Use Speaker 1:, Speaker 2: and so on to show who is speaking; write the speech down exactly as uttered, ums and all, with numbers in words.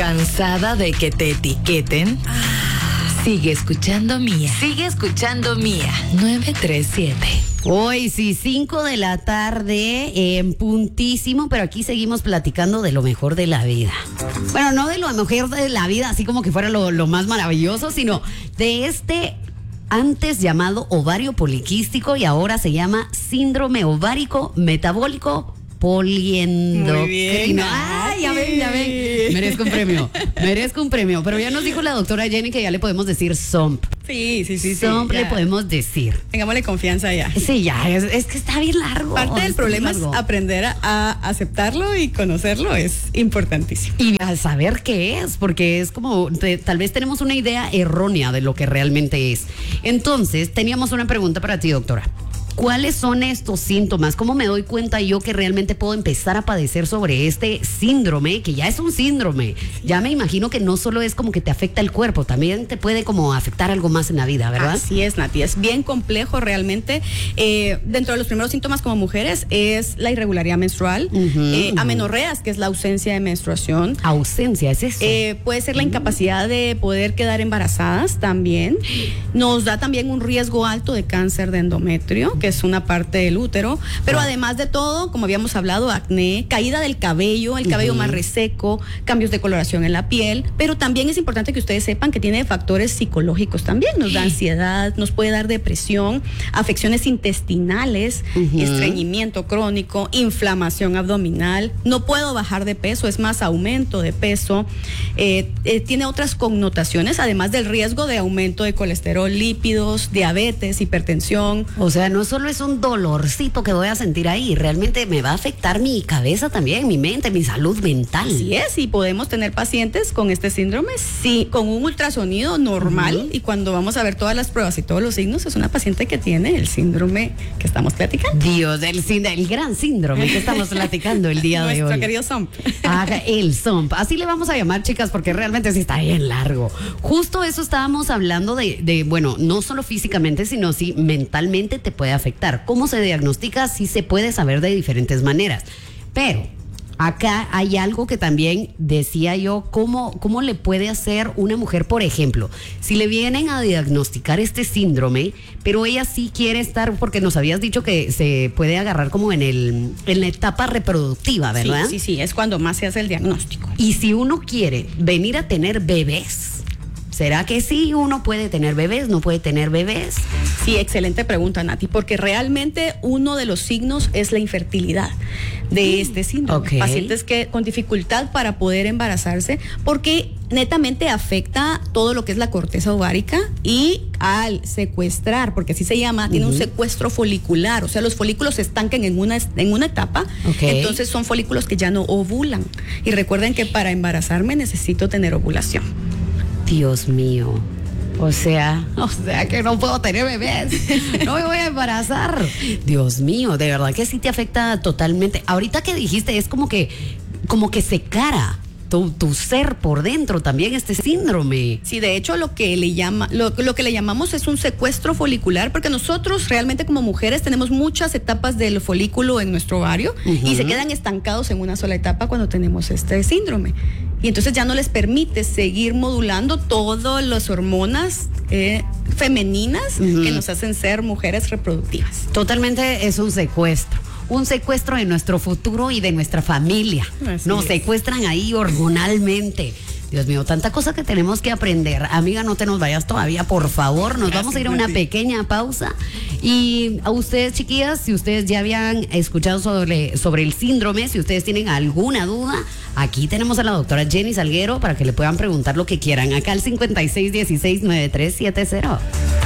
Speaker 1: ¿Cansada de que te etiqueten? Sigue escuchando Mía. Sigue escuchando Mía. nueve tres siete.
Speaker 2: Hoy sí, cinco de la tarde, en puntísimo, pero aquí seguimos platicando de lo mejor de la vida. Bueno, no de lo mejor de la vida, así como que fuera lo, lo más maravilloso, sino de este antes llamado ovario poliquístico y ahora se llama síndrome ovárico metabólico poliendocrino.
Speaker 3: Muy bien.
Speaker 2: Ah, ya ven, ya ven. Merezco un premio, merezco un premio. Pero ya nos dijo la doctora Jenny que ya le podemos decir S O M P.
Speaker 3: Sí, sí, sí. sí
Speaker 2: S O M P
Speaker 3: ya.
Speaker 2: le podemos decir.
Speaker 3: Tengámosle confianza ya.
Speaker 2: Sí, ya, es, es que está bien largo.
Speaker 3: Parte del
Speaker 2: está
Speaker 3: problema
Speaker 2: bien largo.
Speaker 3: es aprender a, a aceptarlo y conocerlo, es importantísimo.
Speaker 2: Y a saber qué es, porque es como, te, tal vez tenemos una idea errónea de lo que realmente es. Entonces, teníamos una pregunta para ti, doctora. ¿Cuáles son estos síntomas? ¿Cómo me doy cuenta yo que realmente puedo empezar a padecer sobre este síndrome, que ya es un síndrome? Ya me imagino que no solo es como que te afecta el cuerpo, también te puede como afectar algo más en la vida, ¿verdad?
Speaker 3: Así es, Nati, es bien complejo realmente. Eh, dentro de los primeros síntomas como mujeres es la irregularidad menstrual,
Speaker 2: Uh-huh.
Speaker 3: eh, amenorreas, que es la ausencia de menstruación.
Speaker 2: Ausencia, es eso.
Speaker 3: Eh, puede ser la incapacidad de poder quedar embarazadas también. Nos da también un riesgo alto de cáncer de endometrio, que es una parte del útero. Pero
Speaker 2: Ah.
Speaker 3: además de todo, como habíamos hablado, acné, caída del cabello, el cabello
Speaker 2: Ujú.
Speaker 3: más reseco, cambios de coloración en la piel. Pero también es importante que ustedes sepan que tiene factores psicológicos también. Nos da ansiedad, nos puede dar depresión, afecciones intestinales,
Speaker 2: Ujú.
Speaker 3: estreñimiento crónico, inflamación abdominal. No puedo bajar de peso, es más, aumento de peso. Eh, eh, tiene otras connotaciones, además del riesgo de aumento de colesterol, lípidos, diabetes, hipertensión.
Speaker 2: O sea, no solo es un dolorcito que voy a sentir ahí, realmente me va a afectar mi cabeza también, mi mente, mi salud mental.
Speaker 3: Así es, y podemos tener pacientes con este síndrome, sí, con un ultrasonido normal,
Speaker 2: Ujú.
Speaker 3: y cuando vamos a ver todas las pruebas y todos los signos, es una paciente que tiene el síndrome que estamos platicando.
Speaker 2: Dios, el, sínd- el gran síndrome que estamos platicando el día de
Speaker 3: Nuestro
Speaker 2: hoy.
Speaker 3: querido S O M P.
Speaker 2: Ah, el S O M P. Así le vamos a llamar, chicas, porque realmente sí está bien largo. Justo eso estábamos hablando de, de, bueno, no solo físicamente, sino sí mentalmente te puede afectar. ¿Cómo se diagnostica? Sí se puede saber de diferentes maneras. Pero acá hay algo que también decía yo, ¿cómo, cómo le puede hacer una mujer, por ejemplo, si le vienen a diagnosticar este síndrome, pero ella sí quiere estar, porque nos habías dicho que se puede agarrar como en, el, en la etapa reproductiva, ¿verdad?
Speaker 3: Sí, sí, sí, es cuando más se hace el diagnóstico.
Speaker 2: Y si uno quiere venir a tener bebés, ¿será que sí uno puede tener bebés, no puede tener bebés?
Speaker 3: Sí, excelente pregunta, Nati, porque realmente uno de los signos es la infertilidad de este síndrome.
Speaker 2: Ok.
Speaker 3: Pacientes que con dificultad para poder embarazarse, porque netamente afecta todo lo que es la corteza ovárica, y al secuestrar, porque así se llama, tiene un
Speaker 2: Ujú.
Speaker 3: secuestro folicular, o sea, los folículos se estancan en una, en una etapa,
Speaker 2: Ok.
Speaker 3: entonces son folículos que ya no ovulan. Y recuerden que para embarazarme necesito tener ovulación.
Speaker 2: Dios mío. O sea, o sea que no puedo tener bebés. No me voy a embarazar. Dios mío, de verdad que sí te afecta totalmente. Ahorita que dijiste, es como que, como que se cara tu, tu ser por dentro también, este síndrome.
Speaker 3: Sí, de hecho lo que le llama, lo, lo que le llamamos es un secuestro folicular, porque nosotros realmente como mujeres tenemos muchas etapas del folículo en nuestro ovario,
Speaker 2: Ujú.
Speaker 3: y se quedan estancados en una sola etapa cuando tenemos este síndrome. Y entonces ya no les permite seguir modulando todas las hormonas eh, femeninas
Speaker 2: Ujú.
Speaker 3: que nos hacen ser mujeres reproductivas.
Speaker 2: Totalmente es un secuestro. Un secuestro de nuestro futuro y de nuestra familia.
Speaker 3: Así
Speaker 2: Nos
Speaker 3: es.
Speaker 2: secuestran ahí hormonalmente. Dios mío, tanta cosa que tenemos que aprender. Amiga, no te nos vayas todavía, por favor. Nos
Speaker 3: Gracias,
Speaker 2: vamos a ir a una
Speaker 3: Nati.
Speaker 2: pequeña pausa. Y a ustedes, chiquillas, si ustedes ya habían escuchado sobre, sobre el síndrome, si ustedes tienen alguna duda, aquí tenemos a la doctora Jenny Salguero para que le puedan preguntar lo que quieran. Acá al cincuenta y seis dieciséis noventa y tres setenta.